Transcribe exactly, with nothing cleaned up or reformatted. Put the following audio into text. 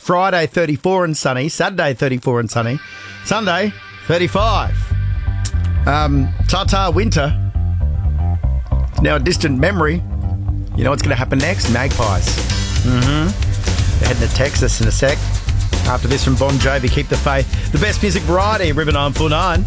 Friday, thirty-four and sunny. Saturday, thirty-four and sunny. Sunday, thirty-five. Um, Tartar winter. It's now a distant memory. You know what's going to happen next? Magpies. Mm-hmm. They're heading to Texas in a sec. After this from Bon Jovi, Keep the Faith. The best music variety, River nine four nine.